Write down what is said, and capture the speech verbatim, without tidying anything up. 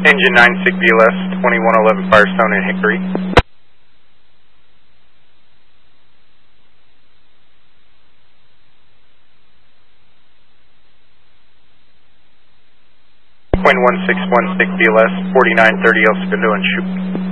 Engine nine six B L S, twenty-one eleven Firestone in Hickory. Wind one six one six B L S, forty-nine thirty El Segundo and shoot.